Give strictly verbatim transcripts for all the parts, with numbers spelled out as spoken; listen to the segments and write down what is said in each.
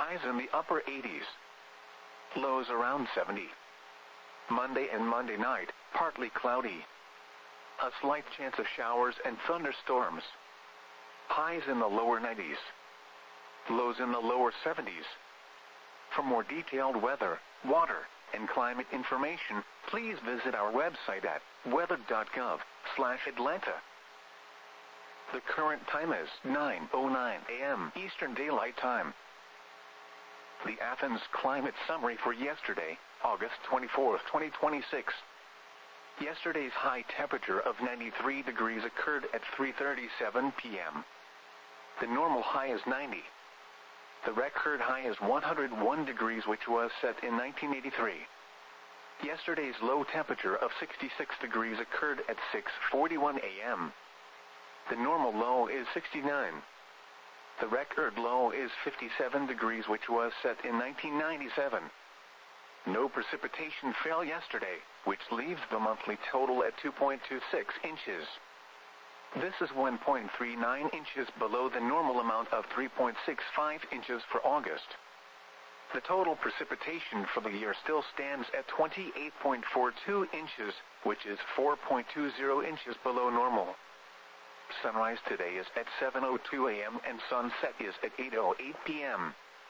highs in the upper eighties. Lows around seventy. Monday and Monday night, partly cloudy. A slight chance of showers and thunderstorms. Highs in the lower nineties. Lows in the lower seventies. For more detailed weather, water, and climate information, please visit our website at weather dot gov slash Atlanta. The current time is nine oh nine a m Eastern Daylight Time. The Athens Climate Summary for yesterday, August twenty-fourth, twenty twenty-six. Yesterday's high temperature of ninety-three degrees occurred at three thirty-seven p m The normal high is ninety. The record high is one hundred one degrees, which was set in nineteen eighty-three. Yesterday's low temperature of sixty-six degrees occurred at six forty-one a m The normal low is sixty-nine. The record low is fifty-seven degrees, which was set in nineteen ninety-seven. No precipitation fell yesterday, which leaves the monthly total at two point two six inches. This is one point three nine inches below the normal amount of three point six five inches for August. The total precipitation for the year still stands at twenty-eight point four two inches, which is four point two zero inches below normal. Sunrise today is at seven oh two a m and sunset is at eight oh eight p m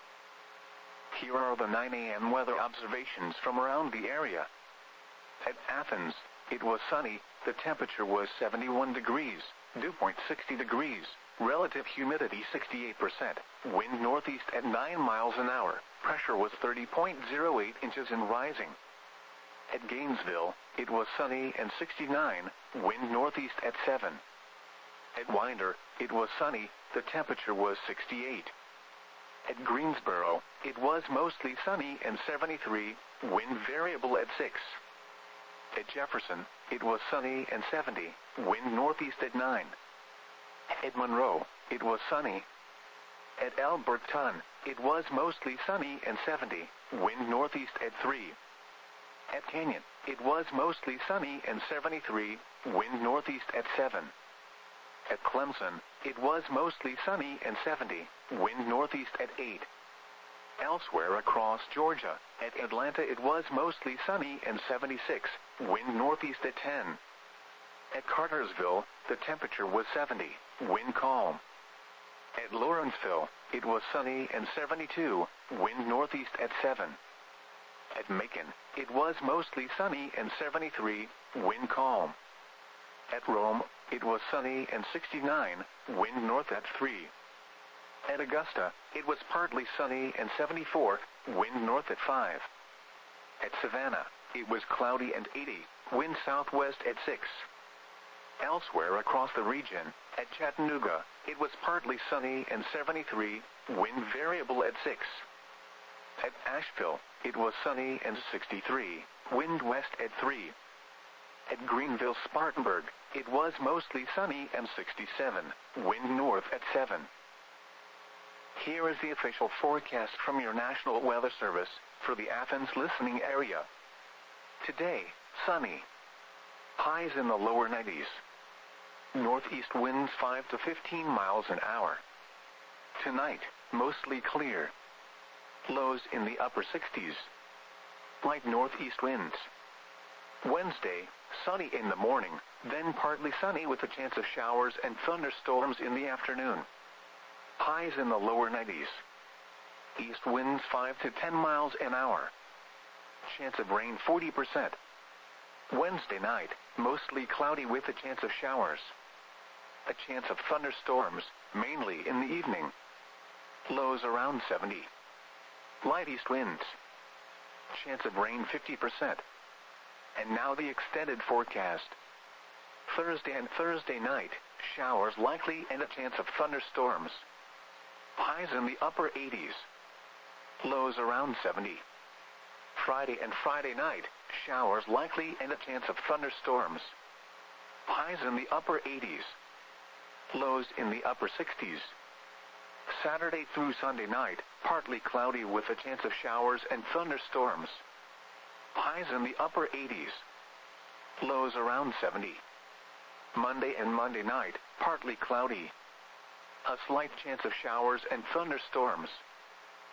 Here are the nine a m weather observations from around the area. At Athens, it was sunny, the temperature was seventy-one degrees, dew point sixty degrees, relative humidity sixty-eight percent, wind northeast at nine miles an hour, pressure was thirty point zero eight inches and rising. At Gainesville, it was sunny and sixty-nine, wind northeast at seven. At Winder, it was sunny, the temperature was sixty-eight. At Greensboro, it was mostly sunny and seventy-three, wind variable at six. At Jefferson, it was sunny and seventy, wind northeast at nine. At Monroe, it was sunny. At Alberton, it was mostly sunny and seventy, wind northeast at three. At Canyon, it was mostly sunny and seventy-three, wind northeast at seven. At Clemson, it was mostly sunny and seventy, wind northeast at eight. Elsewhere across Georgia, at Atlanta it was mostly sunny and seventy-six, wind northeast at ten. At Cartersville, the temperature was seventy, wind calm. At Lawrenceville, it was sunny and seventy-two, wind northeast at seven. At Macon, it was mostly sunny and seventy-three, wind calm. At Rome, it was sunny and sixty-nine, wind north at three. At Augusta, it was partly sunny and seventy-four, wind north at five. At Savannah, it was cloudy and eighty, wind southwest at six. Elsewhere across the region, at Chattanooga, it was partly sunny and seventy-three, wind variable at six. At Asheville, it was sunny and sixty-three, wind west at three. At Greenville-Spartanburg, it was mostly sunny and sixty-seven, wind north at seven. Here is the official forecast from your National Weather Service for the Athens listening area. Today, sunny. Highs in the lower nineties. Northeast winds five to fifteen miles an hour. Tonight, mostly clear. Lows in the upper sixties. Light northeast winds. Wednesday, sunny in the morning, then partly sunny with a chance of showers and thunderstorms in the afternoon. Highs in the lower nineties. East winds five to ten miles an hour. Chance of rain forty percent. Wednesday night, mostly cloudy with a chance of showers. A chance of thunderstorms, mainly in the evening. Lows around seventy. Light east winds. Chance of rain fifty percent. And now the extended forecast. Thursday and Thursday night, showers likely and a chance of thunderstorms. Highs in the upper eighties. Lows around seventy. Friday and Friday night, showers likely and a chance of thunderstorms. Highs in the upper eighties. Lows in the upper sixties. Saturday through Sunday night, partly cloudy with a chance of showers and thunderstorms. Highs in the upper eighties. Lows around seventy. Monday and Monday night, partly cloudy. A slight chance of showers and thunderstorms.